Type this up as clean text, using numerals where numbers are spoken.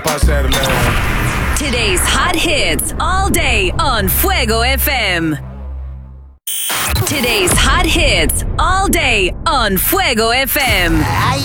para hacerle. Today's hot hits all day on Fuego FM. Today's hot hits all day on Fuego FM. Ay,